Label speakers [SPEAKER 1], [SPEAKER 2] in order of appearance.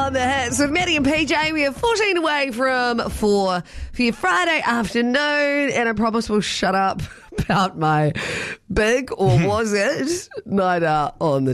[SPEAKER 1] on the hits with Maddie and PJ. We are 14 away from 4 for your Friday afternoon, and I promise we'll shut up about my big, or was it, night out on the